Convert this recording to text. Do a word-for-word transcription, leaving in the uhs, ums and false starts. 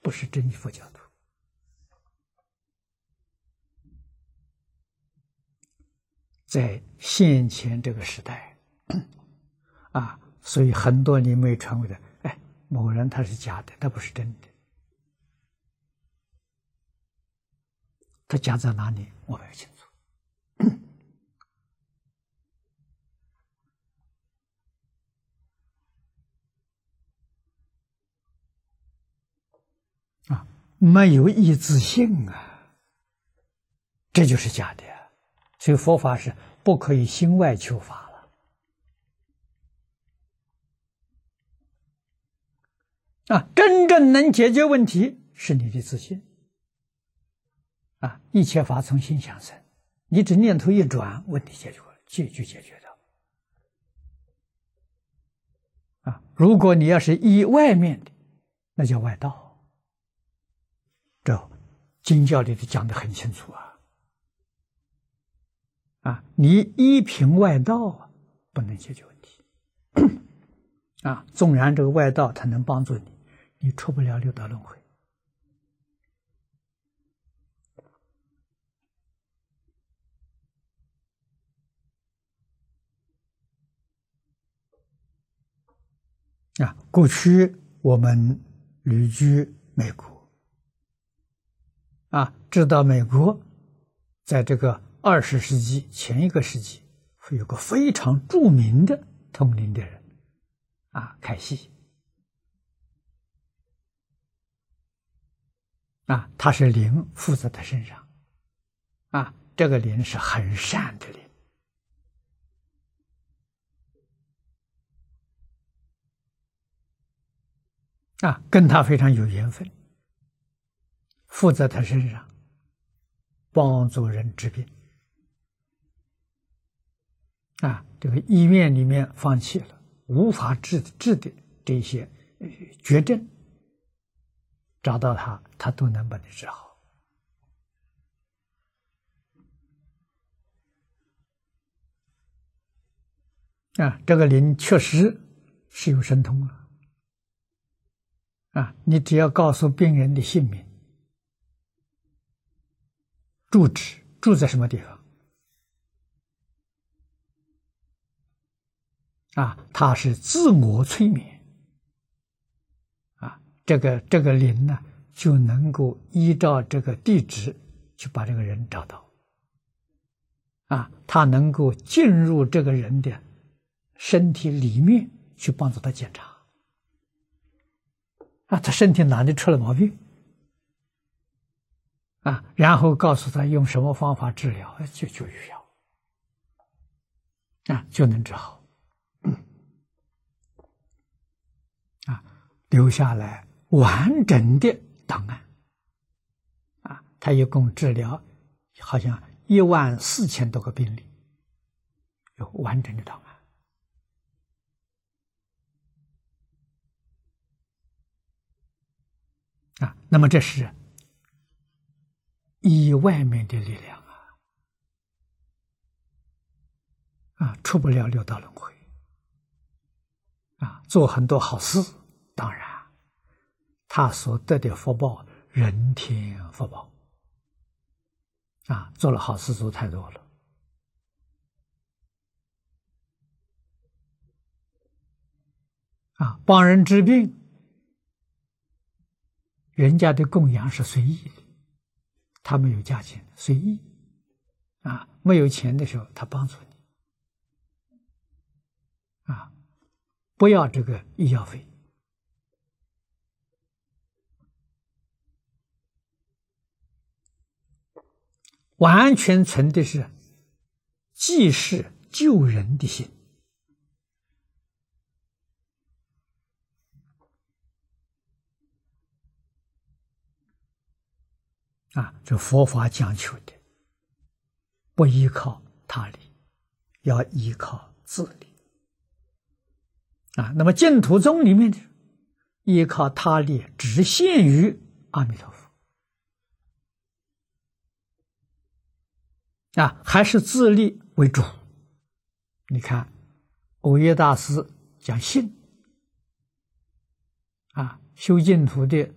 不是真佛教徒。在现前这个时代，啊，所以很多灵媒传闻的，哎，某人他是假的，他不是真的。他假在哪里，我们不清楚。啊，没有一致性啊，这就是假的啊。所以佛法是不可以心外求法了。啊，真正能解决问题是你的自信。啊，一切法从心想生，你只念头一转，问题解决了，解决解决的。啊，如果你要是依外面的，那叫外道。这经教里头讲得很清楚啊。啊，你依凭外道啊，不能解决问题。啊，纵然这个外道它能帮助你，你出不了六道轮回。啊，过去我们旅居美国，啊，知道美国在这个二十世纪前一个世纪，有个非常著名的通灵的人，啊，凯西，啊，他是灵附在他身上，啊，这个灵是很善的灵。啊，跟他非常有缘分，附在他身上，帮助人治病。啊，这个医院里面放弃了无法治治的这些绝症，找到他，他都能把你治好。啊，这个灵确实是有神通了。啊，你只要告诉病人的姓名、住址，住在什么地方，啊，他是自我催眠，啊，这个这个灵呢，就能够依照这个地址去把这个人找到，啊，他能够进入这个人的身体里面去帮助他检查。啊，他身体哪里出了毛病？啊，然后告诉他用什么方法治疗，就就有效，啊，就能治好。嗯，啊，留下来完整的档案。啊，他一共治疗好像一万四千多个病例，有完整的档案。啊，那么这是依外面的力量啊，啊，出不了六道轮回，啊，做很多好事，当然，他所得的福报，人天福报，啊，做了好事做太多了，啊，帮人治病。人家的供养是随意的，他没有价钱，随意，啊，没有钱的时候他帮助你，啊，不要这个医药费，完全存的是济世救人的心。啊，这佛法讲求的，不依靠他力，要依靠自力。啊，那么净土宗里面的依靠他力，只限于阿弥陀佛。啊，还是自力为主。你看，耦约大师讲信，啊，修净土的